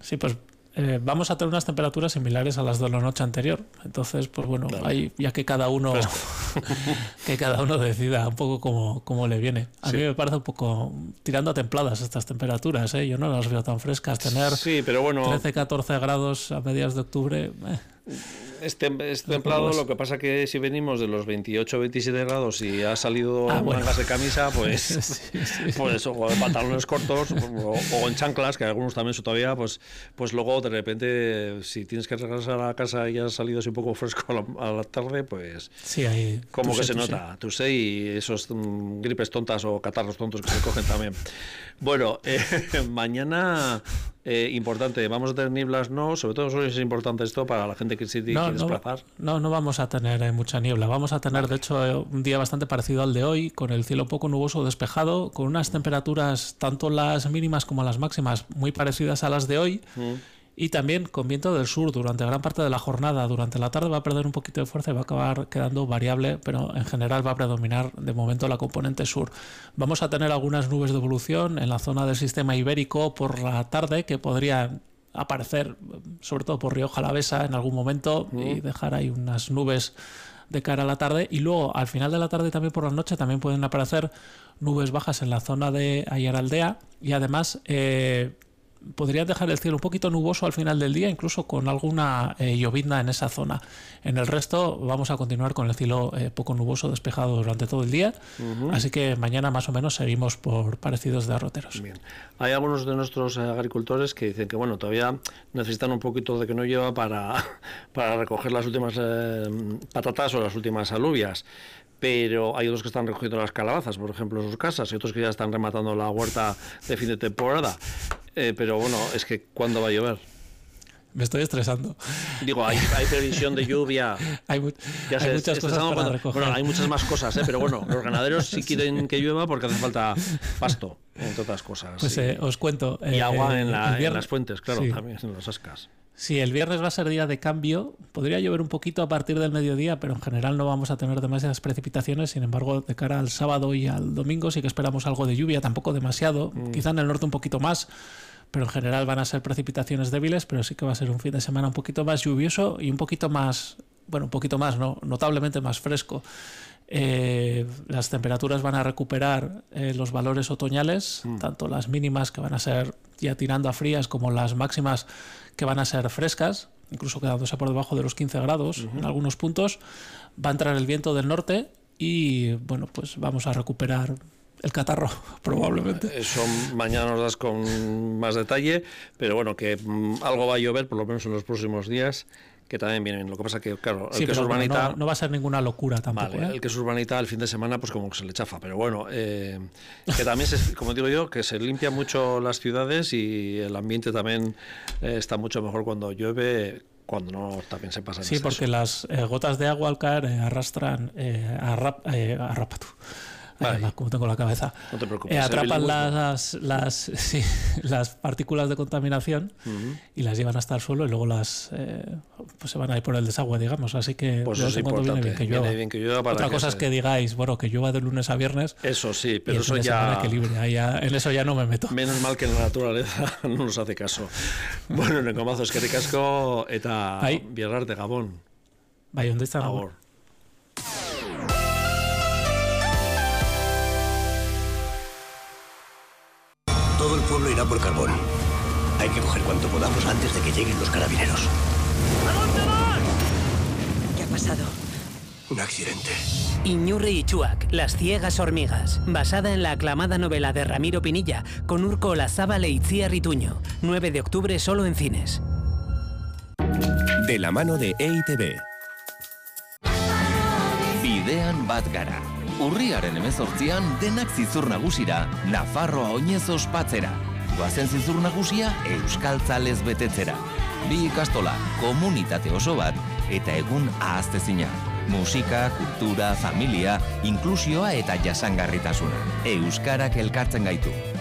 Sí, pues vamos a tener unas temperaturas similares a las de la noche anterior. Entonces, pues bueno, hay, ya que cada uno decida un poco cómo le viene. A mí me parece un poco tirando a templadas estas temperaturas, ¿eh? Yo no las veo tan frescas. Tener pero bueno, 13-14 grados a mediados de octubre... Es templado, lo que pasa que si venimos de los 28-27 grados y ha salido mangas de camisa, pues pues o de pantalones cortos o en chanclas, que algunos también son todavía, pues luego de repente si tienes que regresar a la casa y has salido así un poco fresco a la tarde, pues hay como que se nota, y esos gripes tontas o catarros tontos que se cogen también. Bueno, mañana... importante, vamos a tener nieblas, sobre todo hoy es importante esto para la gente que se quiere desplazar. No vamos a tener mucha niebla, vamos a tener de hecho un día bastante parecido al de hoy, con el cielo poco nuboso o despejado, con unas temperaturas, tanto las mínimas como las máximas, muy parecidas a las de hoy. Y también con viento del sur durante gran parte de la jornada. Durante la tarde va a perder un poquito de fuerza y va a acabar quedando variable, pero en general va a predominar de momento la componente sur. Vamos a tener algunas nubes de evolución en la zona del sistema ibérico por la tarde que podrían aparecer, sobre todo por Rioja Alavesa en algún momento, y dejar ahí unas nubes de cara a la tarde. Y luego al final de la tarde, también por la noche, también pueden aparecer nubes bajas en la zona de Aiaraldea, y además podrían dejar el cielo un poquito nuboso al final del día, incluso con alguna llovizna en esa zona. En el resto vamos a continuar con el cielo poco nuboso, despejado durante todo el día, así que mañana más o menos seguimos por parecidos derroteros. Bien. Hay algunos de nuestros agricultores que dicen que todavía necesitan un poquito de que no llueva para recoger las últimas patatas o las últimas alubias. Pero hay otros que están recogiendo las calabazas, por ejemplo, en sus casas, y otros que ya están rematando la huerta de fin de temporada. Pero es que ¿cuándo va a llover? Me estoy estresando. Digo, hay previsión de lluvia. Hay muchas cosas para recoger. Hay muchas más cosas, pero los ganaderos sí quieren que llueva porque hace falta pasto, entre otras cosas. Pues os cuento. Y agua en las fuentes, claro, también en las ascas. Sí, el viernes va a ser día de cambio. Podría llover un poquito a partir del mediodía, pero en general no vamos a tener demasiadas precipitaciones. Sin embargo, de cara al sábado y al domingo sí que esperamos algo de lluvia, tampoco demasiado. Quizá en el norte un poquito más, pero en general van a ser precipitaciones débiles, pero sí que va a ser un fin de semana un poquito más lluvioso y un poquito más, notablemente más fresco. Las temperaturas van a recuperar los valores otoñales, tanto las mínimas, que van a ser ya tirando a frías, como las máximas, que van a ser frescas, incluso quedándose por debajo de los 15 grados en algunos puntos. Va a entrar el viento del norte y pues vamos a recuperar el catarro, probablemente. Eso mañana nos das con más detalle, pero que algo va a llover, por lo menos en los próximos días, que también vienen. Lo que pasa que, claro, el que es urbanita... No va a ser ninguna locura tampoco. Vale, el que es urbanita el fin de semana, pues como que se le chafa. Pero que también, como digo yo, que se limpia mucho las ciudades y el ambiente también está mucho mejor cuando llueve, cuando no también se pasa. Sí, porque las gotas de agua al caer arrastran... como tengo la cabeza, no te preocupes, atrapan las partículas de contaminación y las llevan hasta el suelo y luego se van a ir por el desagüe, digamos. Así que pues eso es importante, viene bien que llueva. Otra cosa es que digáis, que llueva de lunes a viernes. Eso sí, pero eso ya... en eso ya no me meto. Menos mal que la naturaleza no nos hace caso. Bueno, Nekomazo, eskerrik asko eta bierarte, Gabón. Bai, ¿dónde está Gabón? Todo el pueblo irá por carbón. Hay que coger cuanto podamos antes de que lleguen los carabineros. ¿A dónde van? ¿Qué ha pasado? Un accidente. Iñurri y Chuac, las ciegas hormigas, basada en la aclamada novela de Ramiro Pinilla, con Urko Olazábal e Itziar Ituño. 9 de octubre solo en cines. De la mano de EITB. Bidean bat gara. Urriaren 18an denak zizur nagusira, Nafarroa oinez ospatzera. Goazen zizur nagusia euskaltzalez betetzera. Bi ikastola, komunitate oso bat, eta egun ahaztezina. Musika, kultura, familia, inklusioa eta jasangarritasuna. Euskarak elkartzen gaitu.